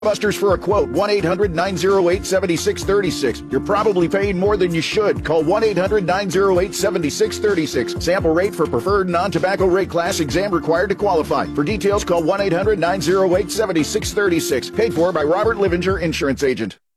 Busters for a quote. 1-800-908-7636. You're probably paying more than you should. Call 1-800-908-7636. Sample rate for preferred non-tobacco rate class. Exam required to qualify. For details, call 1-800-908-7636. Paid for by Robert Livinger, Insurance Agent.